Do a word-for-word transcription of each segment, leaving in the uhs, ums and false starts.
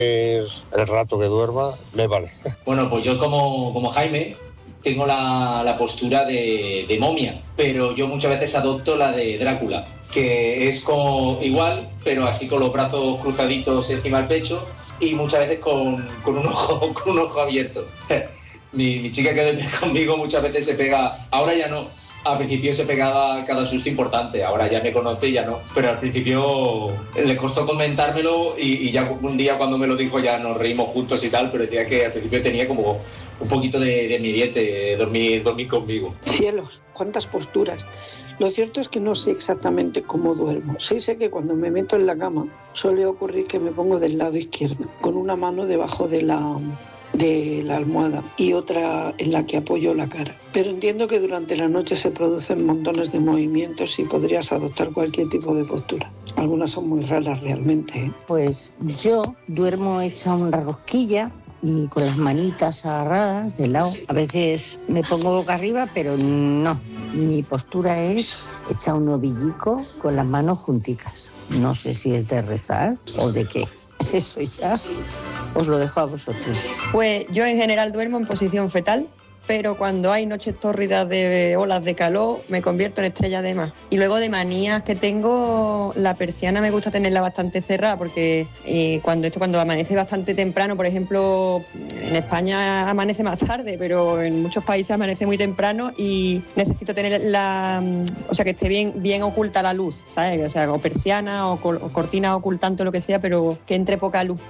Es el rato que duerma, me vale. Bueno, pues yo como, como Jaime tengo la, la postura de, de momia, pero yo muchas veces adopto la de Drácula, que es como igual, pero así con los brazos cruzaditos encima del pecho y muchas veces con, con, un, ojo, con un ojo abierto. Mi, mi chica que duerme conmigo muchas veces se pega, ahora ya no, al principio se pegaba cada susto importante, ahora ya me conoce y ya no, pero al principio le costó comentármelo y, y ya un día cuando me lo dijo ya nos reímos juntos y tal, pero decía que al principio tenía como un poquito de, de miediete dormir, dormir conmigo. Cielos, cuántas posturas. Lo cierto es que no sé exactamente cómo duermo. Sí sé que cuando me meto en la cama suele ocurrir que me pongo del lado izquierdo, con una mano debajo de la... de la almohada y otra en la que apoyo la cara. Pero entiendo que durante la noche se producen montones de movimientos y podrías adoptar cualquier tipo de postura. Algunas son muy raras realmente, ¿eh? Pues yo duermo hecha una rosquilla y con las manitas agarradas de lado. A veces me pongo boca arriba, pero no. Mi postura es hecha un ovillico con las manos junticas. No sé si es de rezar o de qué. Eso ya os lo dejo a vosotros. Pues yo en general duermo en posición fetal, pero cuando hay noches tórridas de olas de calor me convierto en estrella de mar. Y luego de manías que tengo, la persiana me gusta tenerla bastante cerrada porque eh, cuando esto cuando amanece bastante temprano, por ejemplo, en España amanece más tarde, pero en muchos países amanece muy temprano y necesito tener la, o sea, que esté bien, bien oculta la luz, ¿sabes? O sea, o persiana o, col, o cortina ocultante o lo que sea, pero que entre poca luz.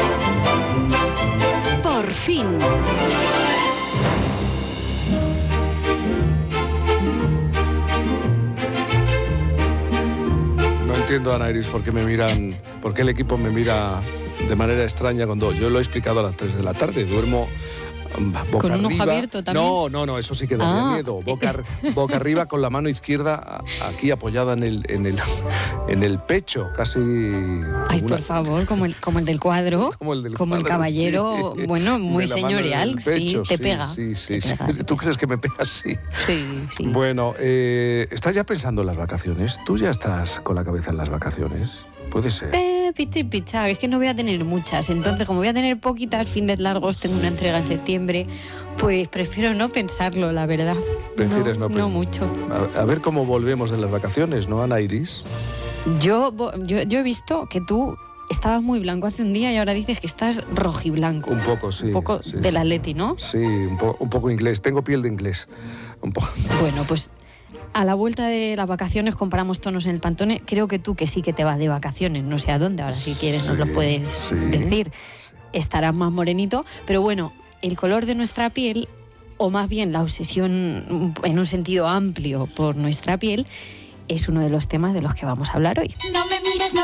Por fin. No entiendo, Ana Iris, por qué me miran, por qué el equipo me mira de manera extraña cuando yo lo he explicado a las tres de la tarde. Duermo boca ¿Con un arriba. ojo abierto también? No, no, no, eso sí que daría Ah. miedo. Boca, boca arriba con la mano izquierda aquí apoyada en el, en el, en el pecho, casi. Ay, una, por favor, como el, como el del cuadro, como el, del como cuadro, el caballero, sí. bueno, muy De la mano señorial, en el pecho, sí, te sí, pega. Sí, sí, te sí. pega. ¿Tú crees que me pega así? Sí, sí. Bueno, eh, ¿estás ya pensando en las vacaciones? ¿Tú ya estás con la cabeza en las vacaciones? Puede ser. Eh, picha y picha, es que no voy a tener muchas, entonces como voy a tener poquitas fines largos, tengo una entrega en septiembre, pues prefiero no pensarlo, la verdad. ¿Prefieres no, no, no no mucho. A, a ver cómo volvemos de las vacaciones, ¿no, Ana Iris? Yo, yo, yo he visto que tú estabas muy blanco hace un día y ahora dices que estás rojiblanco. Un poco, sí. Un poco sí, del sí. Atleti, ¿no? Sí, un, po- un poco inglés. Tengo piel de inglés. Un poco. Bueno, pues a la vuelta de las vacaciones compramos tonos en el Pantone. Creo que tú que sí que te vas de vacaciones, no sé a dónde, ahora si quieres nos Sí, lo puedes sí. decir. Estarás más morenito, pero bueno, el color de nuestra piel, o más bien la obsesión en un sentido amplio por nuestra piel, es uno de los temas de los que vamos a hablar hoy. No me mires, no